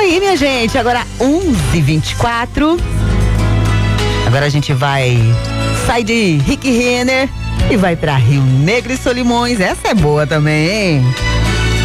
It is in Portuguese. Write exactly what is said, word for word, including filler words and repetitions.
aí, minha gente, agora onze e vinte e quatro. Agora a gente vai sair de Rick Renner e vai pra Rio Negro e Solimões. Essa é boa também, hein?